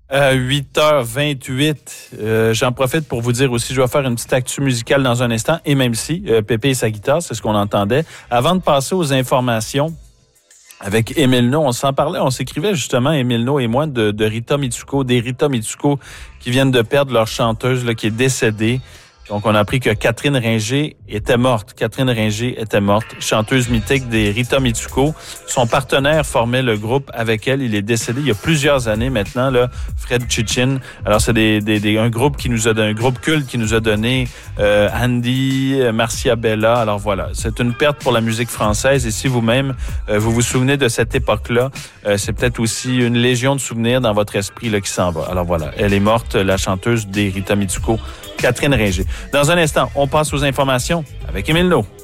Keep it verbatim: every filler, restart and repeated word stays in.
Euh, huit heures vingt-huit. Euh, j'en profite pour vous dire aussi, je vais faire une petite actu musicale dans un instant, et même si, euh, Pépé et sa guitare, c'est ce qu'on entendait. Avant de passer aux informations, avec Émile No, on s'en parlait, on s'écrivait justement, Émile No et moi, de, de Rita Mitsuko, des Rita Mitsuko qui viennent de perdre leur chanteuse là, qui est décédée. Donc, on a appris que Catherine Ringer était morte. Catherine Ringer était morte, chanteuse mythique des Rita Mitsuko. Son partenaire formait le groupe avec elle. Il est décédé il y a plusieurs années maintenant, là, Fred Chichin. Alors, c'est des, des, des, un groupe qui nous a donné, un groupe culte qui nous a donné euh, Andy, Marcia Bella. Alors voilà, c'est une perte pour la musique française. Et si vous-même, euh, vous vous souvenez de cette époque-là, euh, c'est peut-être aussi une légion de souvenirs dans votre esprit là, qui s'en va. Alors voilà, elle est morte, la chanteuse des Rita Mitsuko, Catherine Ringer. Dans un instant, on passe aux informations avec Émile No.